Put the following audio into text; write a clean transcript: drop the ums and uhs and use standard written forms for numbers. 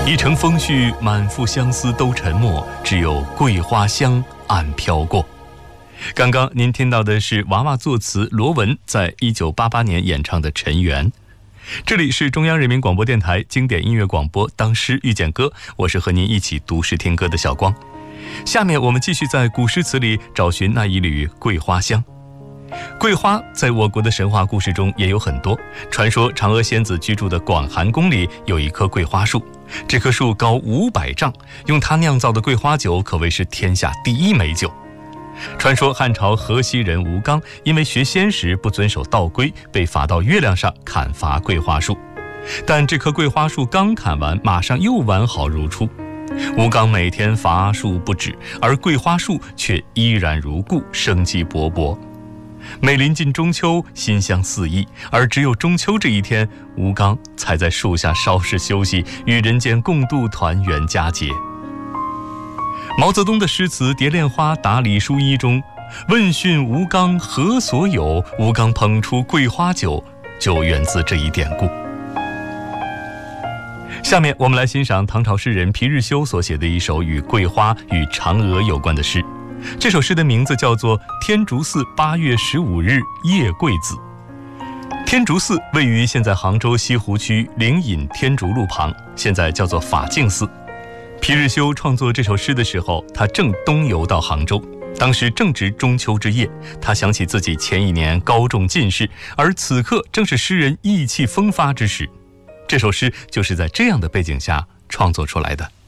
一程风絮，满腹相思都沉默，只有桂花香暗飘过。刚刚您听到的是娃娃作词罗文在1988年演唱的《尘缘》。这里是中央人民广播电台经典音乐广播，当诗遇见歌，我是和您一起读诗听歌的小光。下面我们继续在古诗词里找寻那一缕桂花香。桂花在我国的神话故事中也有很多，传说嫦娥仙子居住的广寒宫里有一棵桂花树，这棵树高500丈，用它酿造的桂花酒可谓是天下第一美酒。传说汉朝河西人吴刚因为学仙时不遵守道规，被罚到月亮上砍伐桂花树，但这棵桂花树刚砍完，马上又完好如初。吴刚每天伐树不止，而桂花树却依然如故，生机勃勃。每临近中秋，馨香四溢，而只有中秋这一天，吴刚才在树下稍事休息，与人间共度团圆佳节。毛泽东的诗词《蝶恋花·答李叔一》中，问讯吴刚何所有，吴刚捧出桂花酒，就源自这一典故。下面我们来欣赏唐朝诗人皮日休所写的一首与桂花与嫦娥有关的诗。这首诗的名字叫做《天竺寺8月15日夜桂子》。天竺寺位于现在杭州西湖区灵隐天竺路旁，现在叫做法净寺。皮日休创作这首诗的时候，他正东游到杭州，当时正值中秋之夜，他想起自己前一年高中进士，而此刻正是诗人意气风发之时。这首诗就是在这样的背景下创作出来的。